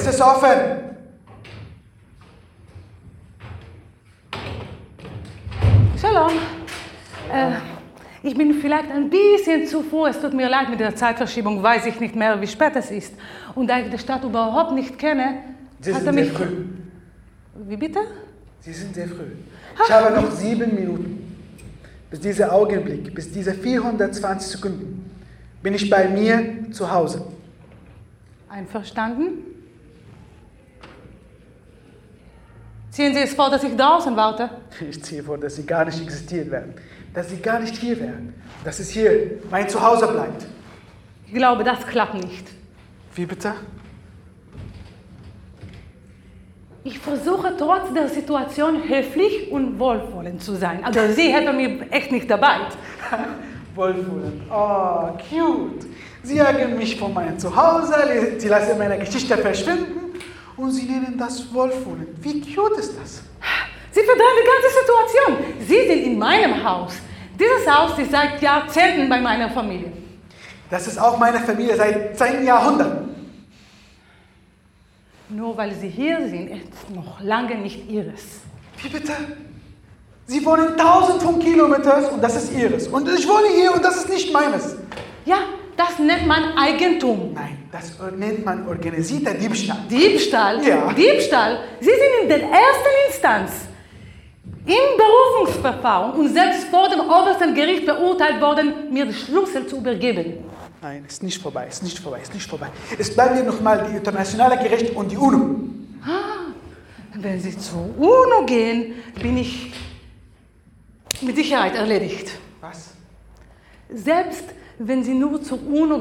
Es ist offen. Shalom. Ich bin vielleicht ein bisschen zu früh. Es tut mir leid mit der Zeitverschiebung. Weiß ich nicht mehr, wie spät es ist. Und da ich die Stadt überhaupt nicht kenne, Sie hat sind er sehr mich... früh. Wie bitte? Sie sind sehr früh. Ich habe noch 7 Minuten. Bis dieser Augenblick, bis diese 420 Sekunden, bin ich bei mir zu Hause. Einverstanden? Ziehen Sie es vor, dass ich draußen warte? Ich ziehe vor, dass Sie gar nicht existieren werden. Dass Sie gar nicht hier wären. Dass es hier mein Zuhause bleibt. Ich glaube, das klappt nicht. Wie bitte? Ich versuche trotz der Situation höflich und wohlwollend zu sein. Also Sie helfen mir echt nicht dabei. Wohlwollend. Oh, cute. Sie jagen mich von meinem Zuhause, Sie lassen meine Geschichte verschwinden und Sie nennen das wohlwollend. Wie cute ist das? Sie verdrehen die ganze Situation. Sie sind in meinem Haus. Dieses Haus ist seit Jahrzehnten bei meiner Familie. Das ist auch meine Familie seit 10 Jahrhunderten. Nur weil Sie hier sind, ist noch lange nicht Ihres. Wie bitte? Sie wohnen 1000 von Kilometern und das ist Ihres. Und ich wohne hier und das ist nicht meines. Ja, das nennt man Eigentum. Nein, das nennt man organisierter Diebstahl. Diebstahl? Ja. Diebstahl? Sie sind in der ersten Instanz im Berufungsverfahren und selbst vor dem obersten Gericht beurteilt worden, mir die Schlüssel zu übergeben. Nein, ist nicht vorbei, ist nicht vorbei, ist nicht vorbei. Es bleiben hier nochmal die internationale Gericht und die UNO. Wenn Sie zur UNO gehen, bin ich mit Sicherheit erledigt. Was? Selbst wenn Sie nur zur UNO